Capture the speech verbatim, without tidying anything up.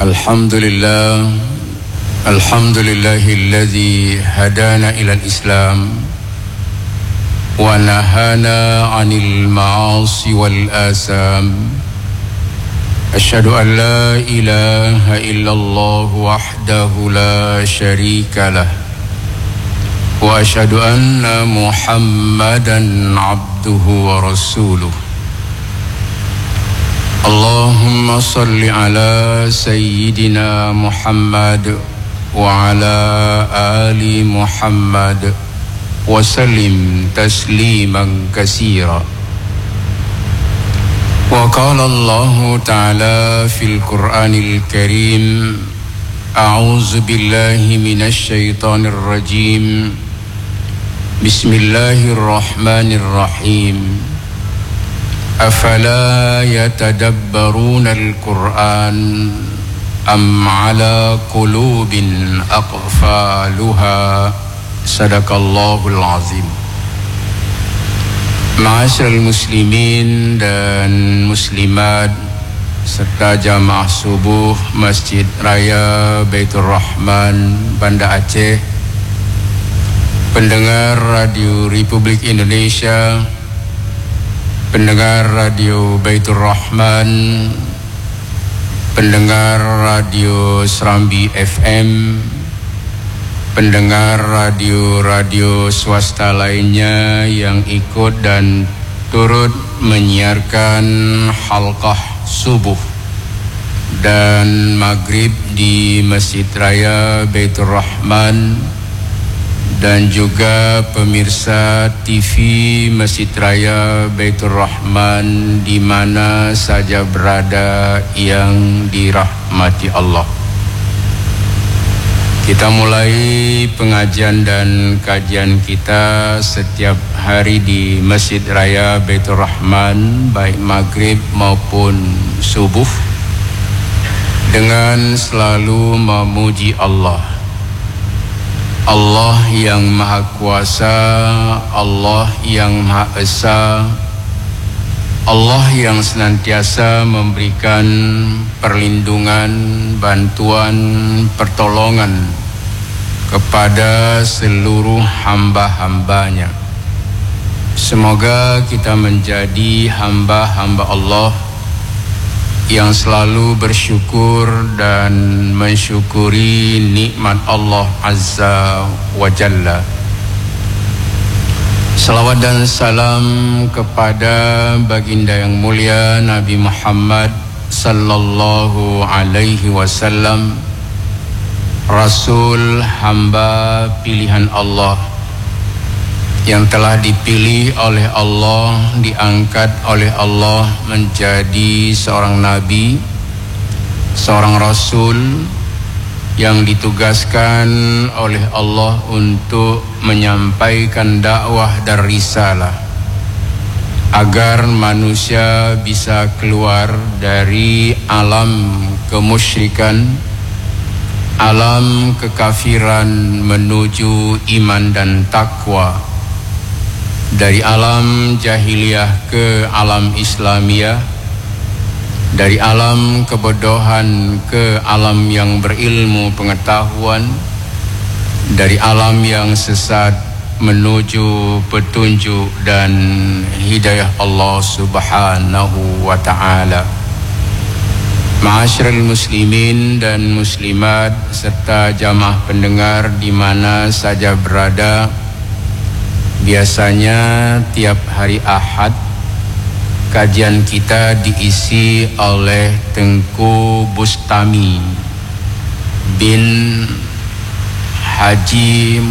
Alhamdulillah, Alhamdulillahilladzi hadana ilal Islam wa nahana 'anil ma'asi wal asam. Asyhadu an la ilaha illallah wahdahu la syarika lah wa asyhadu anna Muhammadan 'abduhu wa rasuluh. Allahumma salli ala sayyidina Muhammad wa ala ali Muhammad wa sallim tasliman katsira. Wa qala Allah ta'ala fil Qur'anil Karim, a'udzu billahi minasy syaithanir rajim. Bismillahirrahmanirrahim. Afala yatadabbaruna al-Qur'an am ala qulubin aqfaluha. Sadaqallahul azim. Ma'asyiral muslimin dan muslimat serta jamaah subuh Masjid Raya Baitur Rahman Banda Aceh, pendengar Radio Republik Indonesia, pendengar Radio Baitur Rahman, pendengar Radio Serambi F M, pendengar radio-radio swasta lainnya yang ikut dan turut menyiarkan halqah subuh dan maghrib di Masjid Raya Baitur Rahman, dan juga pemirsa T V Masjid Raya Baitur Rahman di mana saja berada yang dirahmati Allah. Kita mulai pengajian dan kajian kita setiap hari di Masjid Raya Baitur Rahman, baik maghrib maupun subuh, dengan selalu memuji Allah. Allah yang Maha Kuasa, Allah yang Maha Esa, Allah yang senantiasa memberikan perlindungan, bantuan, pertolongan kepada seluruh hamba-hambanya. Semoga kita menjadi hamba-hamba Allah yang selalu bersyukur dan mensyukuri nikmat Allah Azza wa Jalla. Salawat dan salam kepada baginda yang mulia Nabi Muhammad sallallahu alaihi wasallam, Rasul hamba pilihan Allah yang telah dipilih oleh Allah, diangkat oleh Allah menjadi seorang nabi, seorang rasul yang ditugaskan oleh Allah untuk menyampaikan dakwah dan risalah agar manusia bisa keluar dari alam kemusyrikan, alam kekafiran menuju iman dan takwa, dari alam jahiliyah ke alam Islamiyah, dari alam kebodohan ke alam yang berilmu pengetahuan, dari alam yang sesat menuju petunjuk dan hidayah Allah Subhanahu wa ta'ala. Ma'asyiral muslimin dan muslimat serta jamaah pendengar di mana saja berada, biasanya tiap hari Ahad kajian kita diisi oleh Tengku Bustami bin Haji